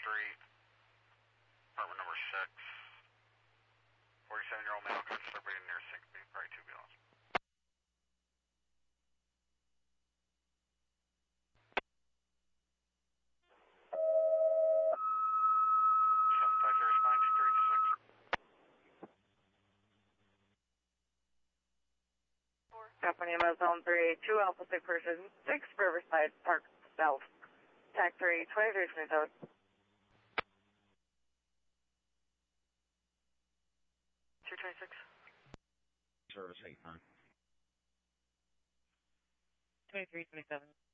Street, apartment number 6. 47-year-old male constipated near syncope, probably 2 BLS. 753 respond 2326. Company Zone 382 Alpha 6 version 6 Riverside Park South. TAC 3 2327. Service 8-9. 2327.